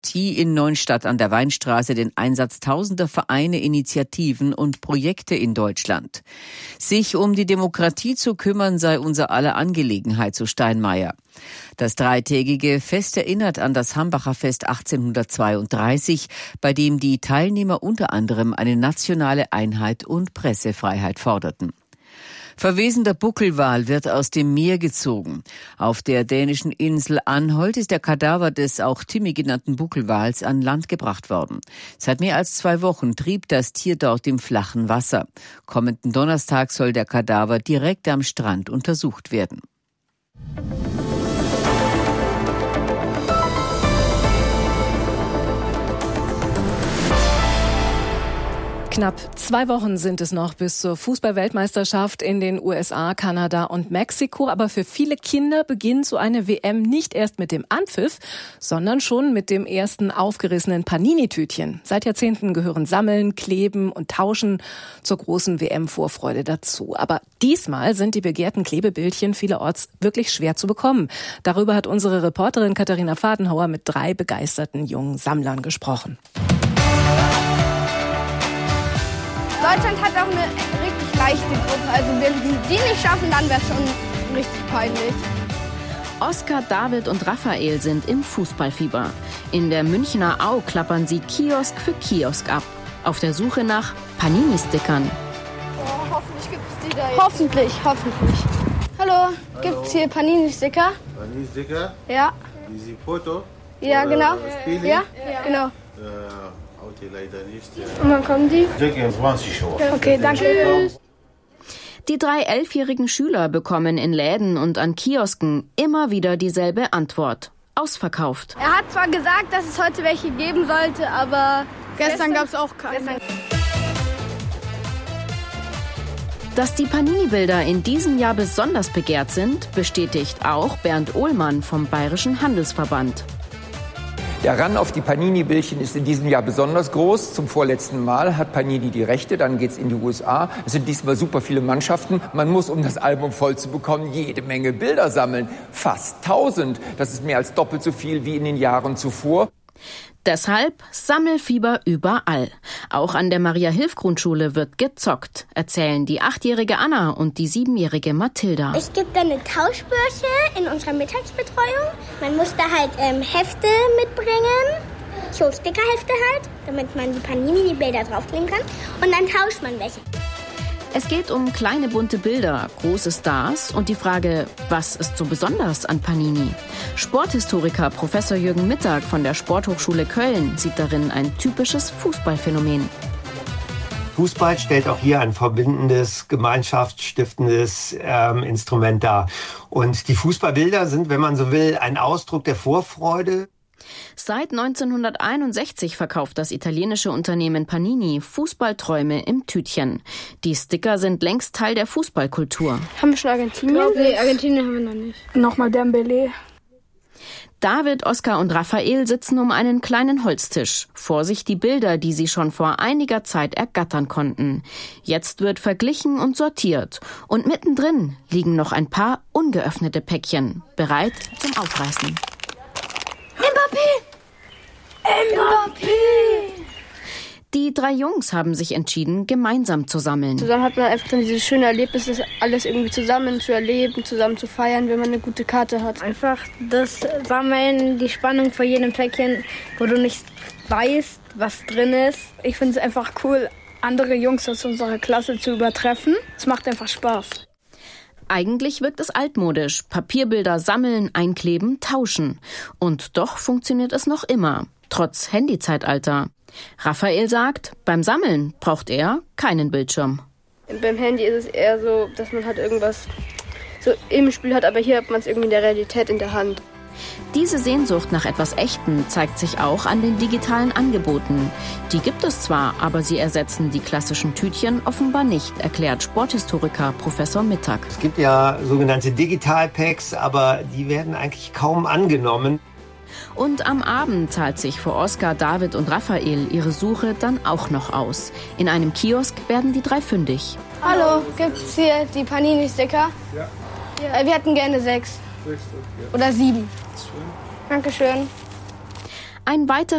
Demokratie in Neuenstadt an der Weinstraße den Einsatz tausender Vereine, Initiativen und Projekte in Deutschland. Sich um die Demokratie zu kümmern sei unser aller Angelegenheit, so Steinmeier. Das dreitägige Fest erinnert an das Hambacher Fest 1832, bei dem die Teilnehmer unter anderem eine nationale Einheit und Pressefreiheit forderten. Verwesender Buckelwal wird aus dem Meer gezogen. Auf der dänischen Insel Anholt ist der Kadaver des auch Timmy genannten Buckelwals an Land gebracht worden. Seit mehr als 2 Wochen trieb das Tier dort im flachen Wasser. Kommenden Donnerstag soll der Kadaver direkt am Strand untersucht werden. Knapp 2 Wochen sind es noch bis zur Fußball-Weltmeisterschaft in den USA, Kanada und Mexiko. Aber für viele Kinder beginnt so eine WM nicht erst mit dem Anpfiff, sondern schon mit dem ersten aufgerissenen Panini-Tütchen. Seit Jahrzehnten gehören Sammeln, Kleben und Tauschen zur großen WM-Vorfreude dazu. Aber diesmal sind die begehrten Klebebildchen vielerorts wirklich schwer zu bekommen. Darüber hat unsere Reporterin Katharina Fadenhauer mit 3 begeisterten jungen Sammlern gesprochen. Deutschland hat auch eine richtig leichte Gruppe. Also wenn die nicht schaffen, dann wäre es schon richtig peinlich. Oskar, David und Raphael sind im Fußballfieber. In der Münchner Au klappern sie Kiosk für Kiosk ab. Auf der Suche nach Panini-Stickern. Oh, hoffentlich gibt es die da jetzt. Hoffentlich. Hallo, gibt es hier Panini-Sticker? Panini-Sticker? Ja. Diese Foto? Ja, genau. Spiele? Ja, genau. Okay, leider nicht. Und wann kommen die? 20 Uhr. Okay, danke. Die 3 11-jährigen Schüler bekommen in Läden und an Kiosken immer wieder dieselbe Antwort. Ausverkauft. Er hat zwar gesagt, dass es heute welche geben sollte, aber gestern gab es auch keine. Dass die Panini-Bilder in diesem Jahr besonders begehrt sind, bestätigt auch Bernd Ohlmann vom Bayerischen Handelsverband. Der Run auf die Panini-Bildchen ist in diesem Jahr besonders groß. Zum vorletzten Mal hat Panini die Rechte, dann geht's in die USA. Es sind diesmal super viele Mannschaften. Man muss, um das Album voll zu bekommen, jede Menge Bilder sammeln. Fast 1000. Das ist mehr als doppelt so viel wie in den Jahren zuvor. Deshalb Sammelfieber überall. Auch an der Maria-Hilf-Grundschule wird gezockt, erzählen die 8-jährige Anna und die 7-jährige Mathilda. Es gibt eine Tauschbörse in unserer Mittagsbetreuung. Man muss da halt Hefte mitbringen, so Stickerhefte halt, damit man die Panini-Bilder draufkleben kann. Und dann tauscht man welche. Es geht um kleine bunte Bilder, große Stars und die Frage, was ist so besonders an Panini? Sporthistoriker Professor Jürgen Mittag von der Sporthochschule Köln sieht darin ein typisches Fußballphänomen. Fußball stellt auch hier ein verbindendes, gemeinschaftsstiftendes Instrument dar. Und die Fußballbilder sind, wenn man so will, ein Ausdruck der Vorfreude. Seit 1961 verkauft das italienische Unternehmen Panini Fußballträume im Tütchen. Die Sticker sind längst Teil der Fußballkultur. Haben wir schon Argentinien? Nee, Argentinien haben wir noch nicht. Nochmal Dembélé. David, Oskar und Raphael sitzen um einen kleinen Holztisch. Vor sich die Bilder, die sie schon vor einiger Zeit ergattern konnten. Jetzt wird verglichen und sortiert. Und mittendrin liegen noch ein paar ungeöffnete Päckchen, bereit zum Aufreißen. Mbappé! Die 3 Jungs haben sich entschieden, gemeinsam zu sammeln. Zusammen hat man einfach dann dieses schöne Erlebnis, das alles irgendwie zusammen zu erleben, zusammen zu feiern, wenn man eine gute Karte hat. Einfach das Sammeln, die Spannung vor jedem Päckchen, wo du nicht weißt, was drin ist. Ich finde es einfach cool, andere Jungs aus unserer Klasse zu übertreffen. Es macht einfach Spaß. Eigentlich wirkt es altmodisch. Papierbilder sammeln, einkleben, tauschen. Und doch funktioniert es noch immer, trotz Handyzeitalter. Raphael sagt, beim Sammeln braucht er keinen Bildschirm. Beim Handy ist es eher so, dass man halt irgendwas so im Spiel hat, aber hier hat man es irgendwie in der Realität in der Hand. Diese Sehnsucht nach etwas Echtem zeigt sich auch an den digitalen Angeboten. Die gibt es zwar, aber sie ersetzen die klassischen Tütchen offenbar nicht, erklärt Sporthistoriker Professor Mittag. Es gibt ja sogenannte Digital-Packs, aber die werden eigentlich kaum angenommen. Und am Abend zahlt sich für Oskar, David und Raphael ihre Suche dann auch noch aus. In einem Kiosk werden die 3 fündig. Hallo, gibt's hier die Panini-Sticker? Ja. Wir hätten gerne 6. 6, okay. Oder 7. Dankeschön. Ein weiterer